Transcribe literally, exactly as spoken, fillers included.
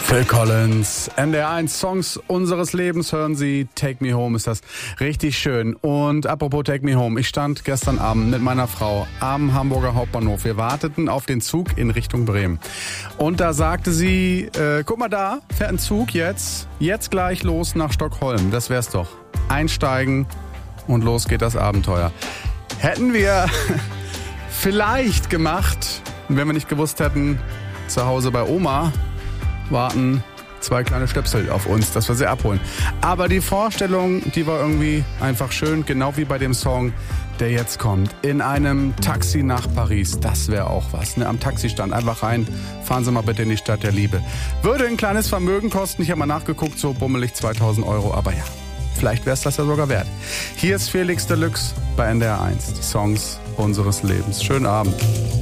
Phil Collins, N D R eins Songs unseres Lebens hören Sie. Take Me Home ist das richtig schön. Und apropos Take Me Home, ich stand gestern Abend mit meiner Frau am Hamburger Hauptbahnhof. Wir warteten auf den Zug in Richtung Bremen. Und da sagte sie, äh, guck mal da, fährt ein Zug jetzt, jetzt gleich los nach Stockholm. Das wär's doch. Einsteigen und los geht das Abenteuer. Hätten wir vielleicht gemacht, wenn wir nicht gewusst hätten, zu Hause bei Oma warten zwei kleine Stöpsel auf uns, dass wir sie abholen. Aber die Vorstellung, die war irgendwie einfach schön, genau wie bei dem Song, der jetzt kommt. In einem Taxi nach Paris, das wäre auch was. Ne? Am Taxistand einfach rein, fahren Sie mal bitte in die Stadt der Liebe. Würde ein kleines Vermögen kosten, ich habe mal nachgeguckt, so bummelig zweitausend Euro, aber ja, vielleicht wäre es das ja sogar wert. Hier ist Felix Deluxe bei N D R eins, die Songs unseres Lebens. Schönen Abend.